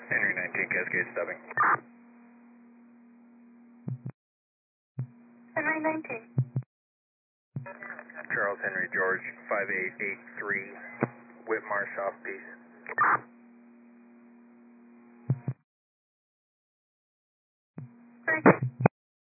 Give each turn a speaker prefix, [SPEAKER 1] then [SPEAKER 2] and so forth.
[SPEAKER 1] Henry 19 Cascade stopping.
[SPEAKER 2] Henry 19.
[SPEAKER 1] Charles Henry George 5883 Whitmarsh off piece.
[SPEAKER 2] Thank you.